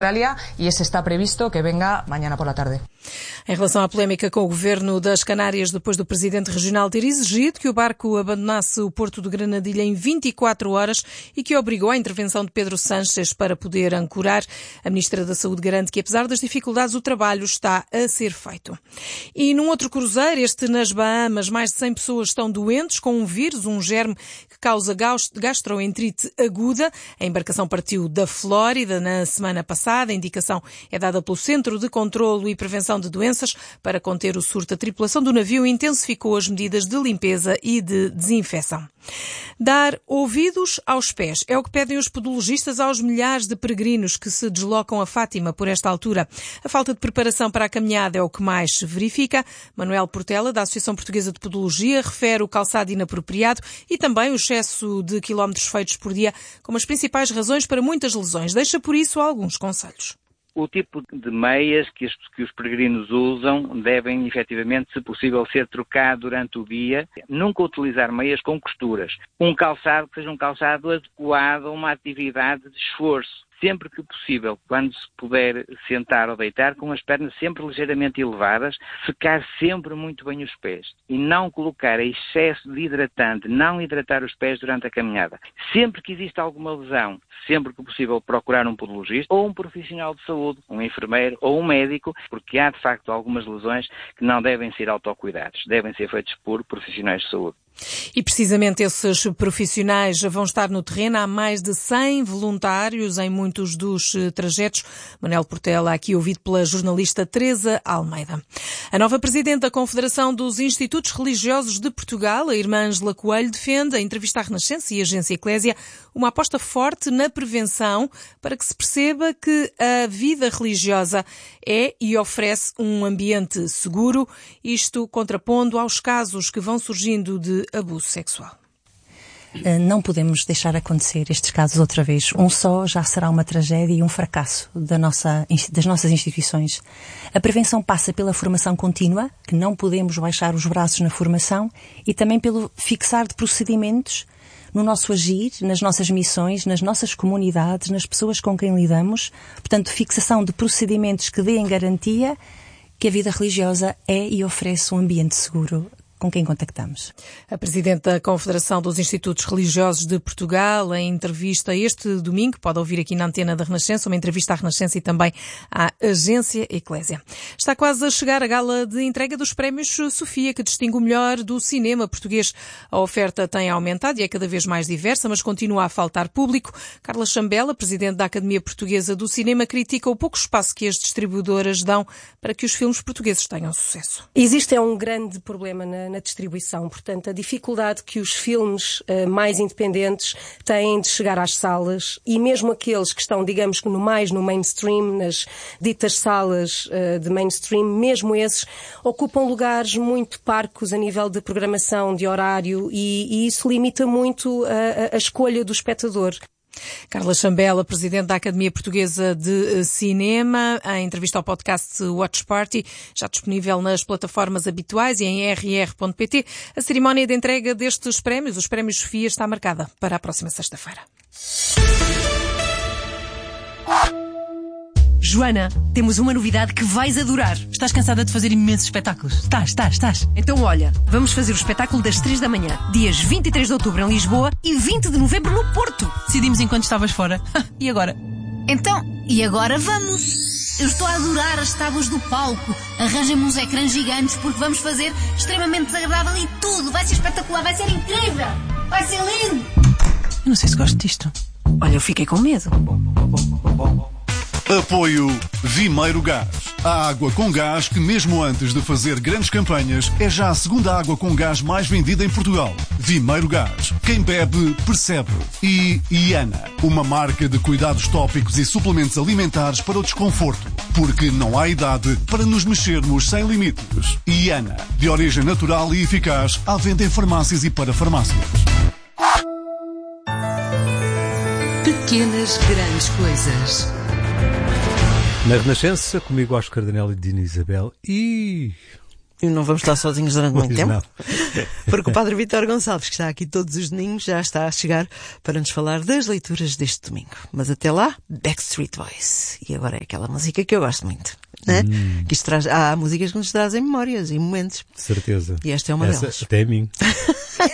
E ese está previsto que venga mañana por la tarde. Em relação à polémica com o governo das Canárias, depois do presidente regional ter exigido que o barco abandonasse o porto de Granadilha em 24 horas e que obrigou à intervenção de Pedro Sánchez para poder ancorar, a Ministra da Saúde garante que, apesar das dificuldades, o trabalho está a ser feito. E num outro cruzeiro, este nas Bahamas, mais de 100 pessoas estão doentes com um vírus, um germe que causa gastroenterite aguda. A embarcação partiu da Flórida na semana passada. A indicação é dada pelo Centro de Controlo e Prevenção de Doenças. Para conter o surto, a tripulação do navio intensificou as medidas de limpeza e de desinfecção. Dar ouvidos aos pés é o que pedem os podologistas aos milhares de peregrinos que se deslocam a Fátima por esta altura. A falta de preparação para a caminhada é o que mais se verifica. Manuel Portela, da Associação Portuguesa de Podologia, refere o calçado inapropriado e também o excesso de quilómetros feitos por dia como as principais razões para muitas lesões. Deixa por isso alguns conselhos. O tipo de meias que os peregrinos usam devem, efetivamente, se possível, ser trocado durante o dia. Nunca utilizar meias com costuras. Um calçado que seja um calçado adequado a uma atividade de esforço. Sempre que possível, quando se puder sentar ou deitar, com as pernas sempre ligeiramente elevadas, secar sempre muito bem os pés e não colocar excesso de hidratante, não hidratar os pés durante a caminhada. Sempre que existe alguma lesão, sempre que possível, procurar um podologista ou um profissional de saúde, um enfermeiro ou um médico, porque há de facto algumas lesões que não devem ser autocuidados, devem ser feitos por profissionais de saúde. E precisamente esses profissionais vão estar no terreno. Há mais de 100 voluntários em muitos dos trajetos. Manuel Portela, aqui ouvido pela jornalista Teresa Almeida. A nova presidente da Confederação dos Institutos Religiosos de Portugal, a irmã Ângela Coelho, defende, em entrevista à Renascença e à Agência Eclésia, uma aposta forte na prevenção para que se perceba que a vida religiosa é e oferece um ambiente seguro, isto contrapondo aos casos que vão surgindo de abuso sexual. Não podemos deixar acontecer estes casos outra vez. Um só já será uma tragédia e um fracasso das nossas instituições. A prevenção passa pela formação contínua, que não podemos baixar os braços na formação, e também pelo fixar de procedimentos no nosso agir, nas nossas missões, nas nossas comunidades, nas pessoas com quem lidamos. Portanto, fixação de procedimentos que deem garantia que a vida religiosa é e oferece um ambiente seguro com quem contactamos. A Presidente da Confederação dos Institutos Religiosos de Portugal, em entrevista este domingo, pode ouvir aqui na antena da Renascença, uma entrevista à Renascença e também à Agência Eclésia. Está quase a chegar a gala de entrega dos prémios Sofia, que distingue o melhor do cinema português. A oferta tem aumentado e é cada vez mais diversa, mas continua a faltar público. Carla Chambela, Presidente da Academia Portuguesa do Cinema, critica o pouco espaço que as distribuidoras dão para que os filmes portugueses tenham sucesso. Existe um grande problema na distribuição, portanto, a dificuldade que os filmes mais independentes têm de chegar às salas, e mesmo aqueles que estão, digamos que no mainstream, nas ditas salas de mainstream, mesmo esses ocupam lugares muito parcos a nível de programação, de horário, e isso limita muito a escolha do espectador. Carla Chambela, Presidente da Academia Portuguesa de Cinema, em entrevista ao podcast Watch Party, já disponível nas plataformas habituais e em rr.pt. A cerimónia de entrega destes prémios, os prémios Sofia, está marcada para a próxima sexta-feira. Joana, temos uma novidade que vais adorar. Estás cansada de fazer imensos espetáculos? Estás. Então olha, vamos fazer o espetáculo das 3 da manhã, dias 23 de outubro em Lisboa e 20 de novembro no Porto. Decidimos enquanto estavas fora. E agora? Então, e agora vamos? Eu estou a adorar as tábuas do palco. Arranjem-me uns ecrãs gigantes porque vamos fazer extremamente desagradável e tudo. Vai ser espetacular, vai ser incrível. Vai ser lindo. Eu não sei se gosto disto. Olha, eu fiquei com medo. Apoio Vimeiro Gás. A água com gás que, mesmo antes de fazer grandes campanhas, é já a segunda água com gás mais vendida em Portugal. Vimeiro Gás. Quem bebe, percebe. E Iana, uma marca de cuidados tópicos e suplementos alimentares para o desconforto. Porque não há idade para nos mexermos sem limites. Iana, de origem natural e eficaz, à venda em farmácias e para farmácias. Pequenas grandes coisas. Na Renascença, comigo Oscar Danelli e Dina Isabel. E E não vamos estar sozinhos durante muito tempo. Não. Porque o Padre Vítor Gonçalves, que está aqui todos os domingos, já está a chegar para nos falar das leituras deste domingo. Mas até lá, Backstreet Boys. E agora é aquela música que eu gosto muito. Né? Que isto há músicas que nos trazem memórias e momentos. Certeza. E esta é uma delas. Até a mim.